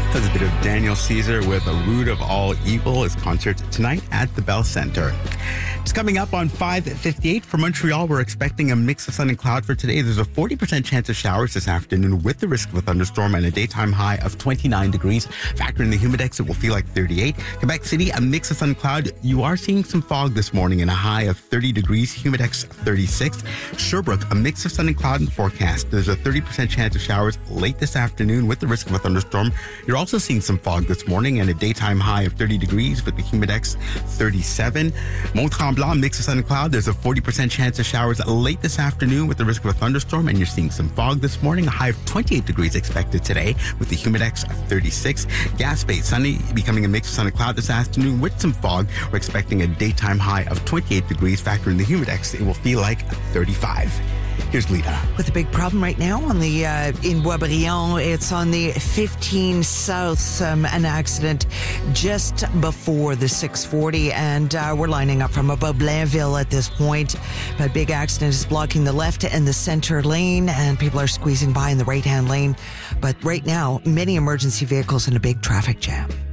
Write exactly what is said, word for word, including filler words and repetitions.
That's a bit of Daniel Caesar with A Root of All Evil. His concert tonight at the Bell Centre. It's coming up on five fifty-eight. For Montreal, we're expecting a mix of sun and cloud for today. There's a forty percent chance of showers this afternoon with the risk of a thunderstorm and a daytime high of twenty-nine degrees. Factor in the humidex, it will feel like thirty-eight. Quebec City, a mix of sun and cloud. You are seeing some fog this morning and a high of thirty degrees. Humidex thirty-six. Sherbrooke, a mix of sun and cloud in the forecast. There's a thirty percent chance of showers late this afternoon with the risk of a thunderstorm. You're also seeing some fog this morning and a daytime high of thirty degrees with the humidex thirty-seven. Mont-Tremblant, mix of sun and cloud. There's a forty percent chance of showers late this afternoon with the risk of a thunderstorm, and you're seeing some fog this morning. A high of twenty-eight degrees expected today with the humidex thirty-six. Gaspé, sunny, becoming a mix of sun and cloud this afternoon with some fog. We're expecting a daytime high of twenty-eight degrees. Factor in the humidex, it will feel like thirty-five. Here's Lita. With a big problem right now on the uh, in Boisbriand, it's on the fifteen South, um, an accident just before the six forty, and uh, we're lining up from above Blainville at this point. But big accident is blocking the left and the center lane, and people are squeezing by in the right-hand lane. But right now, many emergency vehicles in a big traffic jam.